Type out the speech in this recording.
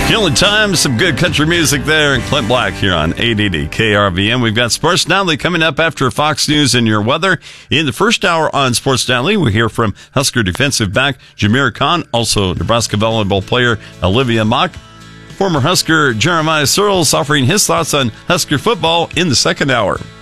Killing time, some good country music there, and Clint Black here on 880 KRVM. We've got Sports Nightly coming up after Fox News and your weather. In the first hour on Sports Nightly, we hear from Husker defensive back Jameer Khan, also Nebraska volleyball player Olivia Mock, former Husker Jeremiah Searles offering his thoughts on Husker football in the second hour.